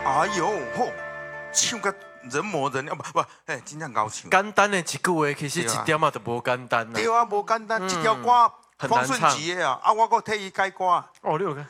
哎呦吼，唱个人模人样，不，哎，真正高唱。 简单的一句话，其实一点嘛都无简单呐。 对啊，无简单，这条歌很方顺难唱吉的啊，我搁替伊改歌。 哦，你有看？